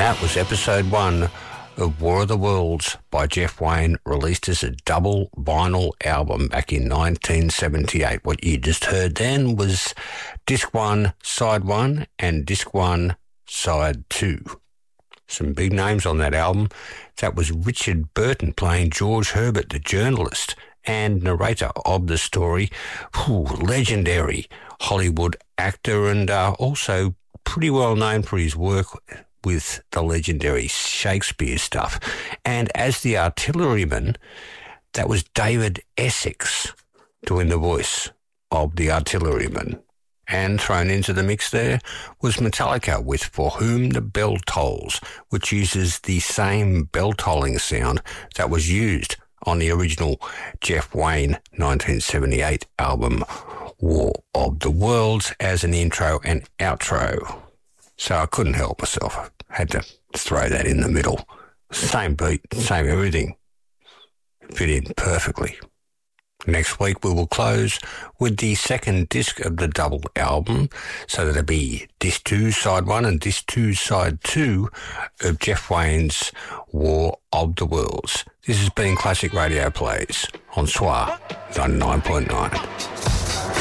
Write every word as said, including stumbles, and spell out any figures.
that was episode one of War of the Worlds by Jeff Wayne, released as a double vinyl album back in nineteen seventy-eight. What you just heard then was disc one, side one, and disc one, side two. Some big names on that album. That was Richard Burton playing George Herbert, the journalist and narrator of the story. Ooh, legendary Hollywood actor, and uh, also pretty well known for his work with the legendary Shakespeare stuff. And as the artilleryman, that was David Essex doing the voice of the artilleryman. And thrown into the mix there was Metallica with For Whom the Bell Tolls, which uses the same bell tolling sound that was used on the original Jeff Wayne nineteen seventy-eight album War of the Worlds as an intro and outro. So I couldn't help myself. I had to throw that in the middle. Same beat, same everything. Fit in perfectly. Next week we will close with the second disc of the double album, so that'll be disc two, side one, and disc two, side two of Jeff Wayne's War of the Worlds. This has been Classic Radio Plays on S W A ninety-nine point nine.